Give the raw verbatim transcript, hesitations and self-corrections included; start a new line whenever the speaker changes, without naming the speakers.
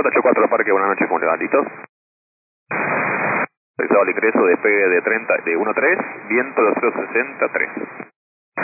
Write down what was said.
ocho cuatro Parque, buenas noches, ¿cómo le va? ¿Listo? Realizado el ingreso, despegue de treinta, de uno tres, viento dos cero sesenta tres.